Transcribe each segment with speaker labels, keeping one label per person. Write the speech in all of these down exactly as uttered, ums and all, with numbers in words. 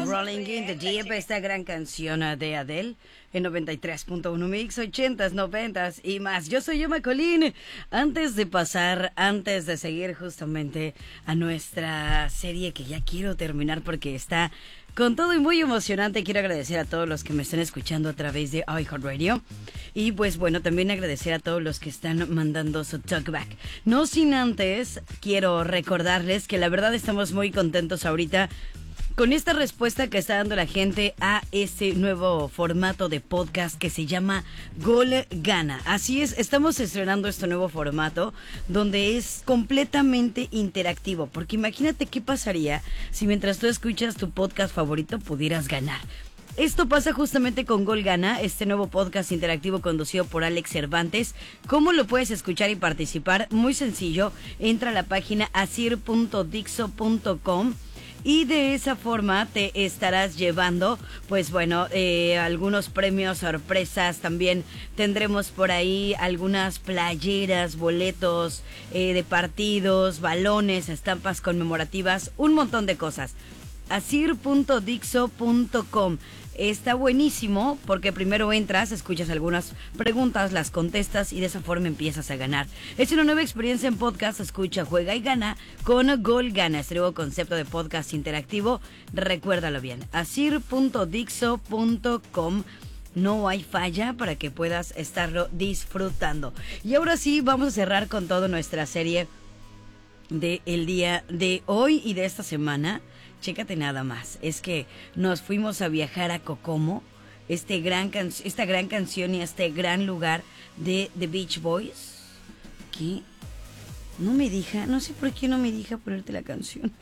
Speaker 1: Rolling in the Deep, esta gran canción de Adele en noventa y tres punto uno Mix, ochentas, noventas y más. Yo soy Emma Colín. Antes de pasar, antes de seguir justamente a nuestra serie que ya quiero terminar porque está con todo y muy emocionante, quiero agradecer a todos los que me están escuchando a través de iHeartRadio. Y pues bueno, también agradecer a todos los que están mandando su talkback. No sin antes, quiero recordarles que la verdad estamos muy contentos ahorita con esta respuesta que está dando la gente a este nuevo formato de podcast que se llama Gol Gana. Así es, estamos estrenando este nuevo formato donde es completamente interactivo. Porque imagínate qué pasaría si mientras tú escuchas tu podcast favorito pudieras ganar. Esto pasa justamente con Gol Gana, este nuevo podcast interactivo conducido por Alex Cervantes. ¿Cómo lo puedes escuchar y participar? Muy sencillo, entra a la página asir punto dixo punto com. Y de esa forma te estarás llevando, pues bueno, eh, algunos premios sorpresas. También tendremos por ahí algunas playeras, boletos eh, de partidos, balones, estampas conmemorativas, un montón de cosas. asir punto dixo punto com. Está buenísimo porque primero entras, escuchas algunas preguntas, las contestas y de esa forma empiezas a ganar. Es una nueva experiencia en podcast, escucha, juega y gana con Gol Gana, este nuevo concepto de podcast interactivo. Recuérdalo bien, asir punto dixo punto com. No hay falla para que puedas estarlo disfrutando. Y ahora sí, vamos a cerrar con toda nuestra serie de el día de hoy y de esta semana. Chécate nada más, es que nos fuimos a viajar a Kokomo, este gran can- esta gran canción y este gran lugar de The Beach Boys. ¿Qué? No me deja, no sé por qué no me deja ponerte la canción.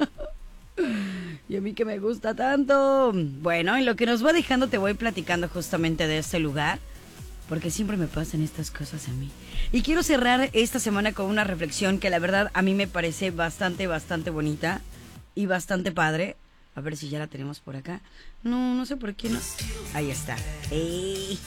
Speaker 1: Y a mí que me gusta tanto. Bueno, en lo que nos va dejando te voy platicando justamente de este lugar, porque siempre me pasan estas cosas a mí. Y quiero cerrar esta semana con una reflexión que la verdad a mí me parece bastante, bastante bonita y bastante padre. A ver si ya la tenemos por acá. No, no sé por qué no. Ahí está. Ey.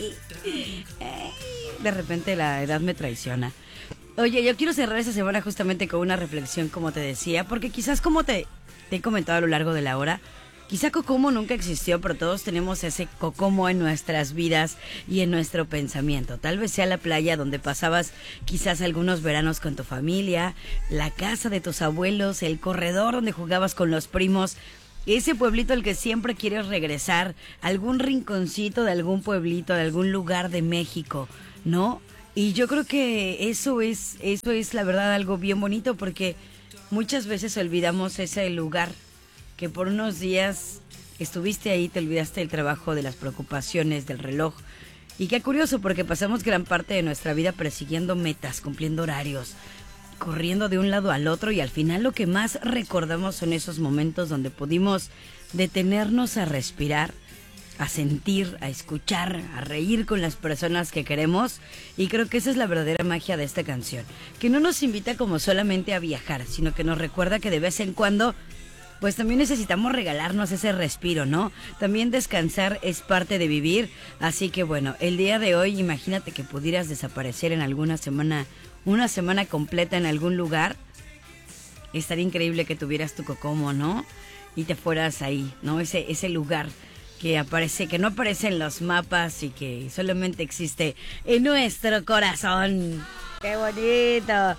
Speaker 1: Ey. De repente la edad me traiciona. Oye, yo quiero cerrar esta semana justamente con una reflexión, como te decía, porque quizás como te, te he comentado a lo largo de la hora, quizá Kokomo nunca existió, pero todos tenemos ese Kokomo en nuestras vidas y en nuestro pensamiento. Tal vez sea la playa donde pasabas quizás algunos veranos con tu familia, la casa de tus abuelos, el corredor donde jugabas con los primos, ese pueblito al que siempre quieres regresar, algún rinconcito de algún pueblito, de algún lugar de México, ¿no? Y yo creo que eso es, eso es la verdad algo bien bonito, porque muchas veces olvidamos ese lugar que por unos días estuviste ahí, te olvidaste del trabajo, de las preocupaciones, del reloj. Y qué curioso, porque pasamos gran parte de nuestra vida persiguiendo metas, cumpliendo horarios, corriendo de un lado al otro, y al final lo que más recordamos son esos momentos donde pudimos detenernos a respirar, a sentir, a escuchar, a reír con las personas que queremos. Y creo que esa es la verdadera magia de esta canción, que no nos invita como solamente a viajar, sino que nos recuerda que de vez en cuando pues también necesitamos regalarnos ese respiro, ¿no? También descansar es parte de vivir. Así que bueno, el día de hoy, imagínate que pudieras desaparecer en alguna semana, una semana completa en algún lugar. Estaría increíble que tuvieras tu Kokomo, ¿no? Y te fueras ahí, ¿no? Ese, ese lugar que aparece, que no aparece en los mapas y que solamente existe en nuestro corazón. ¡Qué bonito!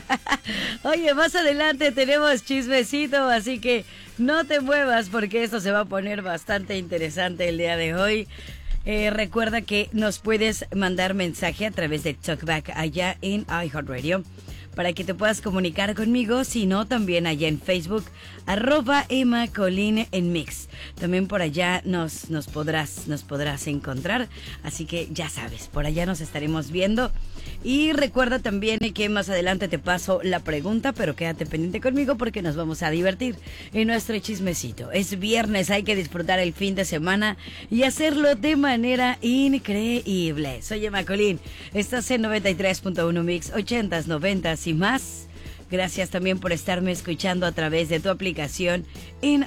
Speaker 1: Oye, más adelante tenemos chismecito, así que no te muevas porque esto se va a poner bastante interesante el día de hoy. Eh, recuerda que nos puedes mandar mensaje a través de Talkback allá en iHeartRadio para que te puedas comunicar conmigo, si no también allá en Facebook, arroba Emma Colín en Mix. También por allá nos, nos, podrás, nos podrás encontrar, así que ya sabes, por allá nos estaremos viendo. Y recuerda también que más adelante te paso la pregunta, pero quédate pendiente conmigo porque nos vamos a divertir en nuestro chismecito. Es viernes, hay que disfrutar el fin de semana y hacerlo de manera increíble. Soy Emma Colín, estás en noventa y tres punto uno Mix, ochentas, noventas y más. Gracias también por estarme escuchando a través de tu aplicación en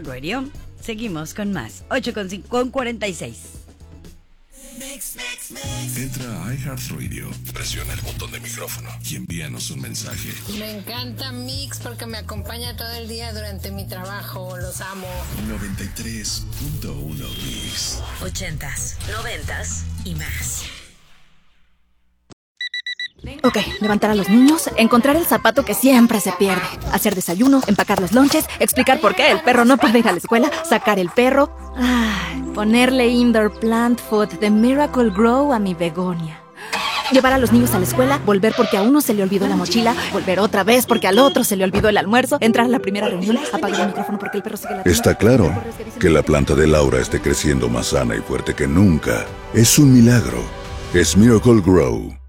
Speaker 1: iHeartRadio. Seguimos con más, ocho con cuarenta y seis.
Speaker 2: Mix, mix, mix. Entra a iHeartRadio, presiona el botón de micrófono y envíanos un mensaje.
Speaker 3: Me encanta Mix porque me acompaña todo el día durante mi trabajo. Los amo.
Speaker 2: noventa y tres punto uno Mix.
Speaker 4: Ochentas, noventas y más.
Speaker 5: Ok, levantar a los niños, encontrar el zapato que siempre se pierde, hacer desayuno, empacar los lonches, explicar por qué el perro no puede ir a la escuela, sacar el perro, ay, ponerle indoor plant food de Miracle Grow a mi begonia. Llevar a los niños a la escuela, volver porque a uno se le olvidó la mochila, volver otra vez porque al otro se le olvidó el almuerzo, entrar a la primera reunión, apagar el micrófono porque el perro sigue la
Speaker 2: Está claro que la planta de Laura esté creciendo más sana y fuerte que nunca. Es un milagro. Es Miracle Grow.